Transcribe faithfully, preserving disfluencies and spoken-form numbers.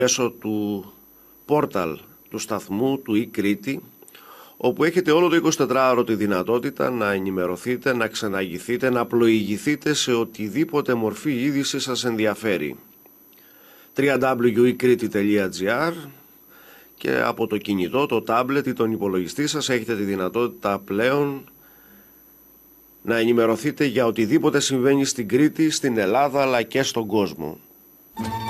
μέσω του πόρταλ του σταθμού του e-Κρήτη, όπου έχετε όλο το εικοσιτετράωρο τη δυνατότητα να ενημερωθείτε, να ξεναγηθείτε, να πλοηγηθείτε σε οτιδήποτε μορφή είδηση σας ενδιαφέρει. double-u double-u double-u τελεία e kriti τελεία gr, και από το κινητό, το τάμπλετ ή τον υπολογιστή σας έχετε τη δυνατότητα πλέον να ενημερωθείτε για οτιδήποτε συμβαίνει στην Κρήτη, στην Ελλάδα αλλά και στον κόσμο.